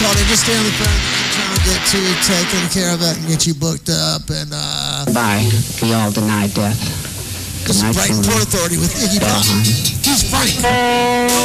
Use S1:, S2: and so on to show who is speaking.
S1: called in. Just stay on the phone. I'm trying to get to you, taking care of it, and get you booked up. And
S2: Bye. We all deny death.
S1: this is Brighton Port Authority with Iggy Pop. He's Frank.